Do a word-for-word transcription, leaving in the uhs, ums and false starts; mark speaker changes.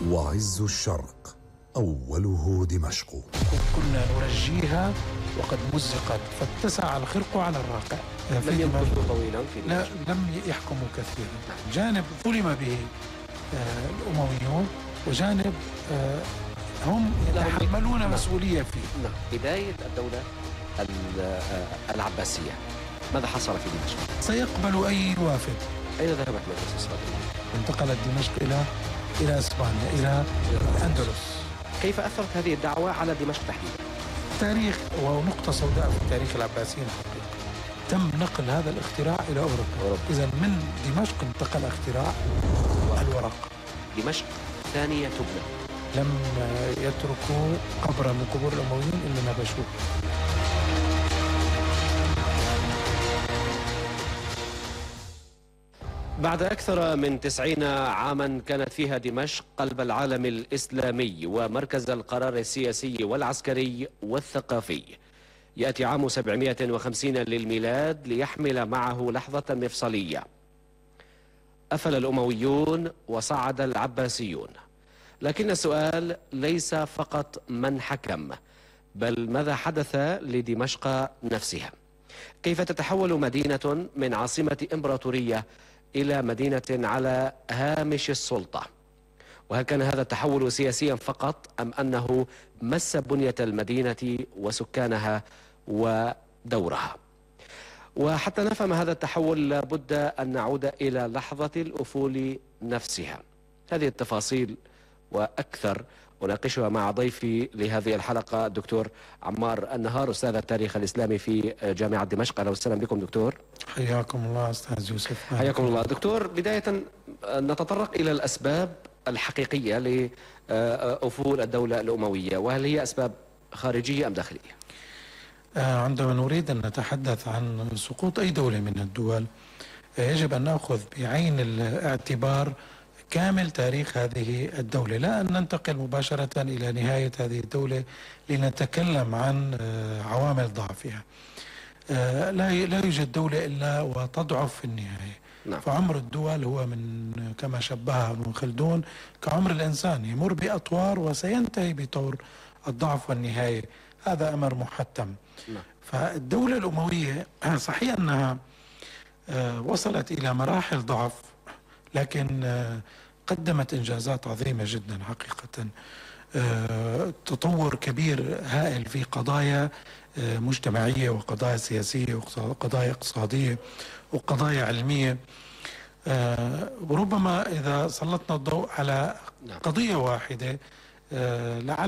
Speaker 1: وعز الشرق أوله دمشق.
Speaker 2: كنا نرجيها وقد مزقت فاتسع الخرق على الراقع.
Speaker 3: لم يمكثوا طويلا في
Speaker 2: لا لم يحكموا كثيرا. جانب ظلم به آه الأمويون، وجانب آه هم يتحملون مسؤولية فيه.
Speaker 3: نعم. بداية الدولة العباسية ماذا حصل في دمشق؟
Speaker 2: سيقبل أي وافد.
Speaker 3: أين ذهبت مدرسة إسرائيل؟
Speaker 2: انتقلت دمشق إلى إلى إسبانيا، إلى الأندلس.
Speaker 3: كيف أثرت هذه الدعوة على دمشق تحديدا؟
Speaker 2: تاريخ ونقطة سوداء في تاريخ العباسيين الحقيقة. تم نقل هذا الاختراع إلى أوروبا, أوروبا. إذا من دمشق انتقل اختراع الورق.
Speaker 3: دمشق ثانية تبنى.
Speaker 2: لم يتركوا قبرا من قبور الأمويين إلا نبشوه.
Speaker 3: بعد أكثر من تسعين عاما كانت فيها دمشق قلب العالم الإسلامي ومركز القرار السياسي والعسكري والثقافي. يأتي عام سبعمائة وخمسين للميلاد ليحمل معه لحظة مفصلية. أفل الأمويون وصعد العباسيون، لكن السؤال ليس فقط من حكم، بل ماذا حدث لدمشق نفسها؟ كيف تتحول مدينة من عاصمة إمبراطورية إلى مدينة على هامش السلطة؟ وهل كان هذا التحول سياسيا فقط، أم أنه مس بنية المدينة وسكانها ودورها؟ وحتى نفهم هذا التحول لابد أن نعود إلى لحظة الأفول نفسها. هذه التفاصيل وأكثر أناقشها مع ضيفي لهذه الحلقة الدكتور عمار النهار، أستاذ التاريخ الإسلامي في جامعة دمشق. أهلا وسهلا بكم دكتور.
Speaker 2: حياكم الله أستاذ يوسف.
Speaker 3: حياكم الله دكتور. بداية نتطرق إلى الأسباب الحقيقية لأفول الدولة الأموية، وهل هي أسباب خارجية أم داخلية؟
Speaker 2: عندما نريد أن نتحدث عن سقوط أي دولة من الدول يجب أن نأخذ بعين الاعتبار كامل تاريخ هذه الدولة، لا أن ننتقل مباشرة إلى نهاية هذه الدولة لنتكلم عن عوامل ضعفها. لا لا يوجد دولة إلا وتضعف في النهاية.
Speaker 3: نعم.
Speaker 2: فعمر الدول هو من كما شبهها ابن خلدون كعمر الإنسان، يمر بأطوار وسينتهي بطور الضعف والنهاية. هذا أمر محتم.
Speaker 3: نعم.
Speaker 2: فالدولة الأموية صحيح أنها وصلت إلى مراحل ضعف، لكن قدمت إنجازات عظيمة جدا حقيقة. تطور كبير هائل في قضايا مجتمعية وقضايا سياسية وقضايا اقتصادية وقضايا علمية. وربما إذا سلطنا الضوء على قضية واحدة لعل